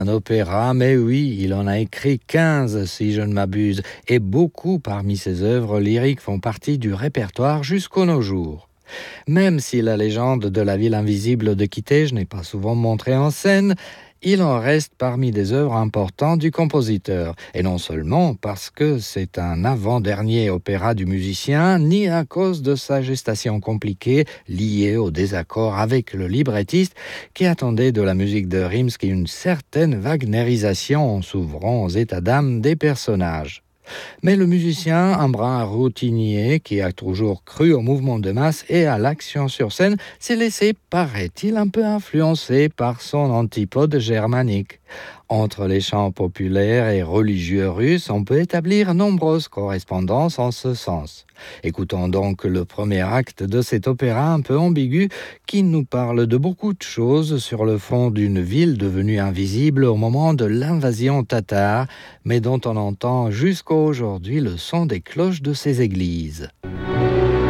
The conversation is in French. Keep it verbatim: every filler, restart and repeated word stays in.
Un opéra, mais oui, il en a écrit quinze si je ne m'abuse, et beaucoup parmi ses œuvres lyriques font partie du répertoire jusqu'aux nos jours. Même si la légende de la ville invisible de Kitej n'est pas souvent montrée en scène, il en reste parmi des œuvres importantes du compositeur. Et non seulement parce que c'est un avant-dernier opéra du musicien, ni à cause de sa gestation compliquée liée au désaccord avec le librettiste qui attendait de la musique de Rimsky une certaine wagnérisation en s'ouvrant aux états d'âme des personnages. Mais le musicien, un brin routinier qui a toujours cru au mouvement de masse et à l'action sur scène, s'est laissé, paraît-il, un peu influencé par son antipode germanique. Entre les chants populaires et religieux russes, on peut établir nombreuses correspondances en ce sens. Écoutons donc le premier acte de cet opéra un peu ambigu qui nous parle de beaucoup de choses sur le fond d'une ville devenue invisible au moment de l'invasion tatare, mais dont on entend jusqu'à aujourd'hui le son des cloches de ses églises.